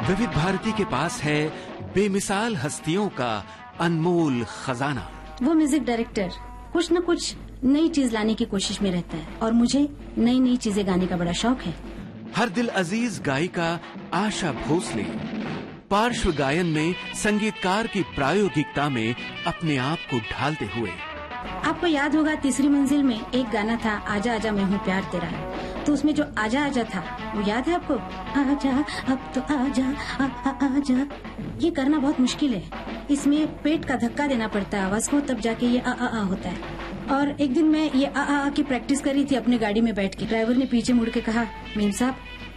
विविध भारती के पास है बेमिसाल हस्तियों का अनमोल खजाना। वो म्यूजिक डायरेक्टर कुछ न कुछ नई चीज लाने की कोशिश में रहता है और मुझे नई नई चीजें गाने का बड़ा शौक है। हर दिल अजीज गायिका आशा भोसले पार्श्व गायन में संगीतकार की प्रायोगिकता में अपने आप को ढालते हुए। आपको याद होगा तीसरी मंजिल में एक गाना था, आजा आजा मैं हूँ प्यार तेरा, तो उसमें जो आजा आजा था वो याद है आपको? आजा अब तो आजा आजा। ये करना बहुत मुश्किल है, इसमें पेट का धक्का देना पड़ता है आवाज को, तब जाके ये आ होता है। और एक दिन मैं ये आ की प्रैक्टिस कर रही थी अपने गाड़ी में बैठ के, ड्राइवर ने पीछे मुड़ के कहा, मीम साहब